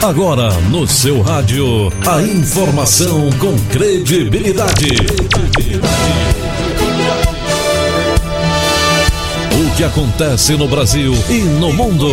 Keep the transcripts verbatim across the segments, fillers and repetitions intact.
Agora no seu rádio, a informação com credibilidade. O que acontece no Brasil e no mundo.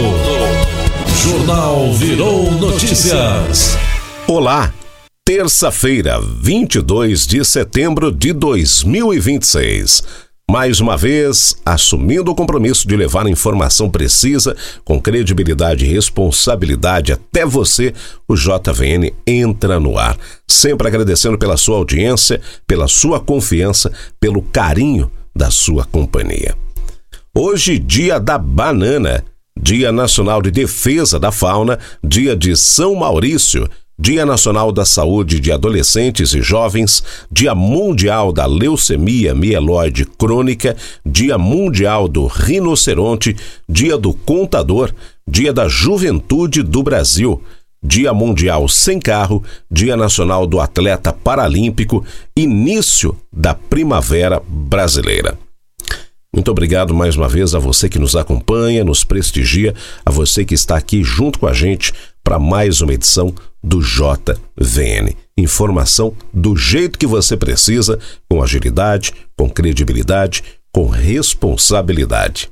Jornal Virou Notícias. Olá, terça-feira, vinte e dois de setembro de dois mil e vinte e seis. Mais uma vez, assumindo o compromisso de levar a informação precisa, com credibilidade e responsabilidade até você, o J V N entra no ar. Sempre agradecendo pela sua audiência, pela sua confiança, pelo carinho da sua companhia. Hoje, dia da banana, Dia Nacional de Defesa da Fauna, dia de São Maurício, Dia Nacional da Saúde de Adolescentes e Jovens, Dia Mundial da Leucemia Mieloide Crônica, Dia Mundial do Rinoceronte, Dia do Contador, Dia da Juventude do Brasil, Dia Mundial Sem Carro, Dia Nacional do Atleta Paralímpico, início da Primavera Brasileira. Muito obrigado mais uma vez a você que nos acompanha, nos prestigia, a você que está aqui junto com a gente para mais uma edição do J V N. Informação do jeito que você precisa, com agilidade, com credibilidade, com responsabilidade.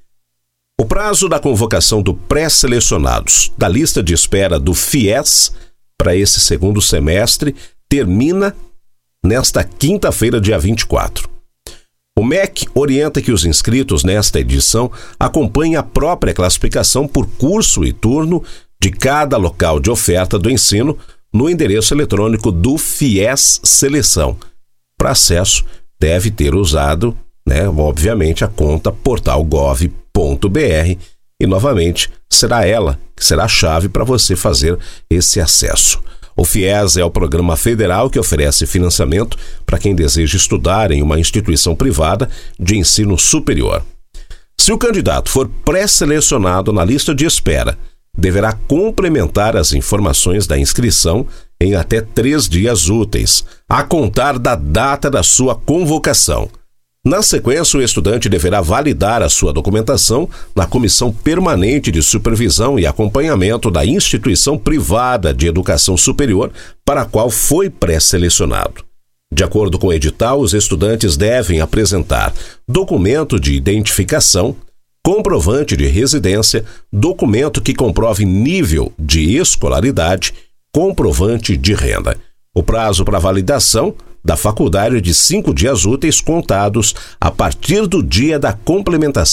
O prazo da convocação do pré-selecionados da lista de espera do FIES para esse segundo semestre termina nesta quinta-feira, dia vinte e quatro. O M E C orienta que os inscritos nesta edição acompanhem a própria classificação por curso e turno de cada local de oferta do ensino no endereço eletrônico do FIES Seleção. Para acesso, deve ter usado, né, obviamente, a conta portal gov ponto br e, novamente, será ela que será a chave para você fazer esse acesso. O FIES é o programa federal que oferece financiamento para quem deseja estudar em uma instituição privada de ensino superior. Se o candidato for pré-selecionado na lista de espera, deverá complementar as informações da inscrição em até três dias úteis, a contar da data da sua convocação. Na sequência, o estudante deverá validar a sua documentação na Comissão Permanente de Supervisão e Acompanhamento da instituição privada de educação superior para a qual foi pré-selecionado. De acordo com o edital, os estudantes devem apresentar documento de identificação, comprovante de residência, documento que comprove nível de escolaridade, comprovante de renda. O prazo para validação da faculdade é de cinco dias úteis contados a partir do dia da complementação